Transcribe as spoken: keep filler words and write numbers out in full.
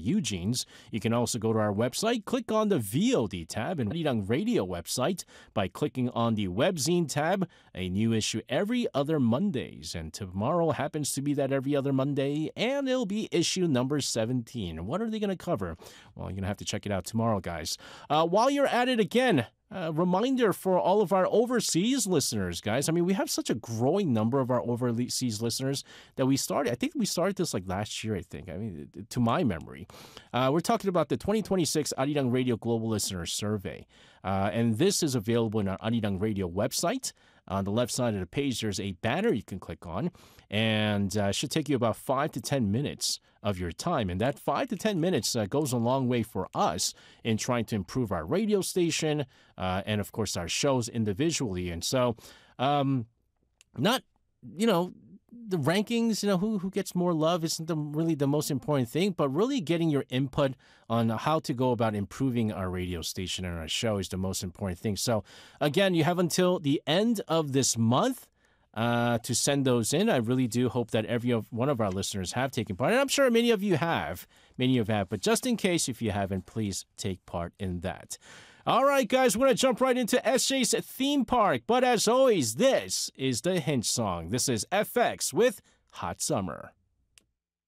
Eugene's. You can also go to our website, click on the V O D tab, and Arirang Radio website by clicking on the Webzine tab. A new issue every other Mondays, and tomorrow happens to be that every other Monday, and it'll be issue number seventeen. What are they going to cover? Well, you're going to have to check it out tomorrow, guys. Uh, while you're at it again, a reminder for all of our overseas listeners, guys. I mean, we have such a growing number of our overseas listeners that we started. I think we started this like last year, I think. I mean, to my memory. Uh, we're talking about the twenty twenty-six Arirang Radio Global Listener Survey. Uh, and this is available in our Arirang Radio website. On the left side of the page, there's a banner you can click on, and uh, it should take you about five to ten minutes of your time. And that five to ten minutes uh, goes a long way for us in trying to improve our radio station uh, and, of course, our shows individually. And so, um, not, you know, the rankings, you know, who who gets more love isn't the, really the most important thing, but really getting your input on how to go about improving our radio station and our show is the most important thing. So, again, you have until the end of this month uh, to send those in. I really do hope that every one of our listeners have taken part, and I'm sure many of you have. Many of you have, but just in case if you haven't, please take part in that. All right, guys, we're going to jump right into S J's theme park. But as always, this is the hint song. This is F X with Hot Summer.